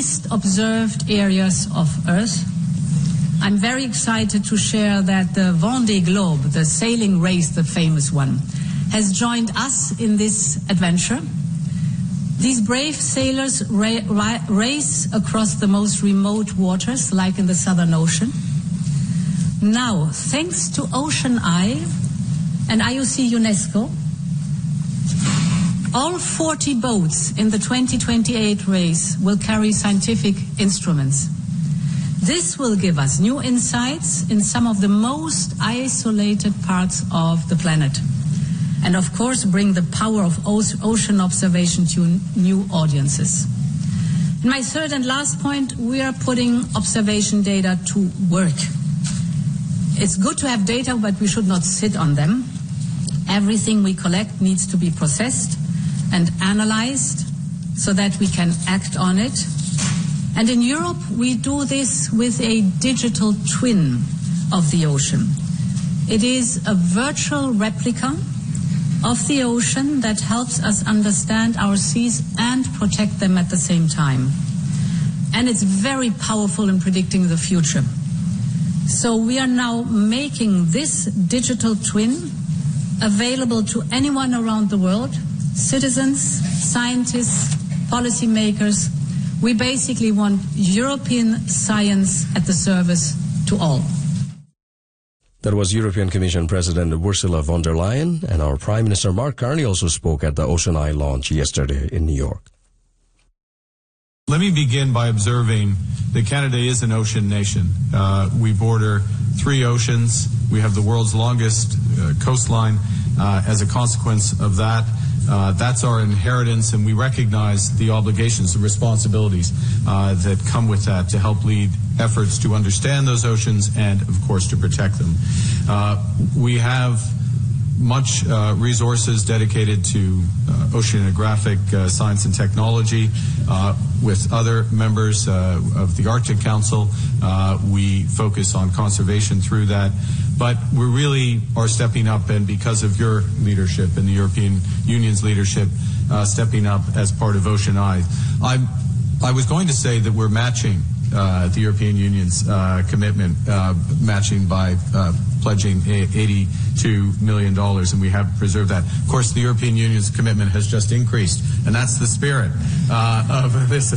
least observed areas of Earth. I'm very excited to share that the Vendée Globe, the sailing race, the famous one, has joined us in this adventure. These brave sailors race across the most remote waters, like in the Southern Ocean. Now, thanks to OceanEye and IOC UNESCO, all 40 boats in the 2028 race will carry scientific instruments. This will give us new insights in some of the most isolated parts of the planet, and of course bring the power of ocean observation to new audiences. And my third and last point, we are putting observation data to work. It's good to have data, but we should not sit on them. Everything we collect needs to be processed and analyzed so that we can act on it. And in Europe, we do this with a digital twin of the ocean. It is a virtual replica of the ocean that helps us understand our seas and protect them at the same time. And it's very powerful in predicting the future. So we are now making this digital twin available to anyone around the world, citizens, scientists, policymakers. We basically want European science at the service to all. That was European Commission President Ursula von der Leyen, and our Prime Minister Mark Carney also spoke at the OceanEye launch yesterday in New York. Let me begin by observing that Canada is an ocean nation. We border 3 oceans. We have the world's longest coastline. As a consequence of that, that's our inheritance, and we recognize the obligations, the responsibilities that come with that to help lead efforts to understand those oceans and, of course, to protect them. We have much resources dedicated to oceanographic science and technology. With other members of the Arctic Council, we focus on conservation through that. But we really are stepping up, and because of your leadership and the European Union's leadership, stepping up as part of OceanEye. I was going to say that we're matching the European Union's commitment, matching by pledging $82 million, and we have preserved that. Of course, the European Union's commitment has just increased, and that's the spirit of this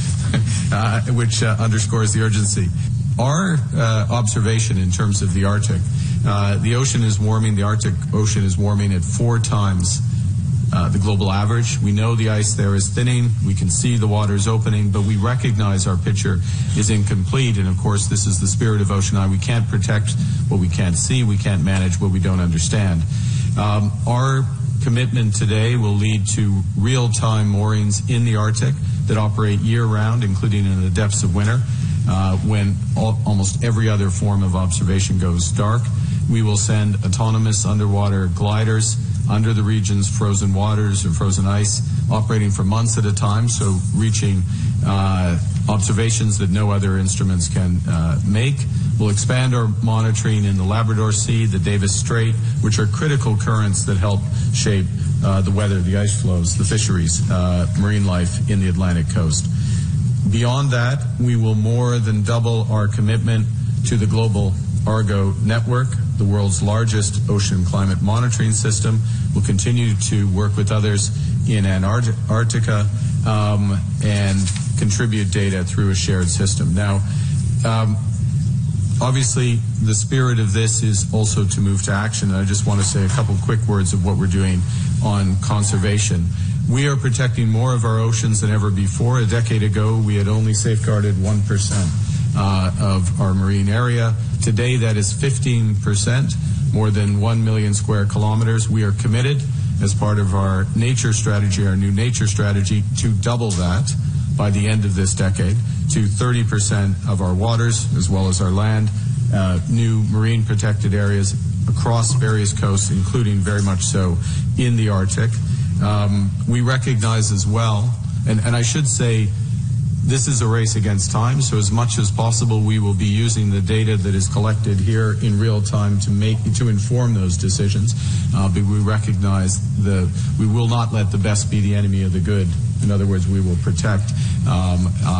event, which underscores the urgency. Our observation in terms of the Arctic, the ocean is warming, the Arctic Ocean is warming at 4 times the global average. We know the ice there is thinning. We can see the waters opening, but we recognize our picture is incomplete. And of course, this is the spirit of OceanEye. We can't protect what we can't see. We can't manage what we don't understand. Our commitment today will lead to real-time moorings in the Arctic that operate year-round, including in the depths of winter, when almost every other form of observation goes dark. We will send autonomous underwater gliders under the region's frozen waters or frozen ice, operating for months at a time, so reaching observations that no other instruments can make. We'll expand our monitoring in the Labrador Sea, the Davis Strait, which are critical currents that help shape the weather, the ice flows, the fisheries, marine life in the Atlantic coast. Beyond that, we will more than double our commitment to the global Argo network, the world's largest ocean climate monitoring system. We'll continue to work with others in Antarctica and contribute data through a shared system. Now, obviously, the spirit of this is also to move to action. And I just want to say a couple quick words of what we're doing on conservation. We are protecting more of our oceans than ever before. A decade ago, we had only safeguarded 1% of our marine area. Today, that is 15%, more than 1 million square kilometers. We are committed, as part of our nature strategy, our new nature strategy, to double that by the end of this decade to 30% of our waters, as well as our land, new marine protected areas across various coasts, including very much so in the Arctic. We recognize as well, and I should say, this is a race against time, so as much as possible we will be using the data that is collected here in real time to inform those decisions. But we recognize we will not let the best be the enemy of the good. In other words, we will protect